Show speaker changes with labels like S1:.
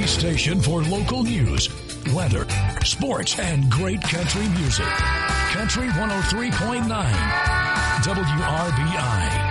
S1: station for local news, weather, sports, and great country music. Country 103.9 WRBI.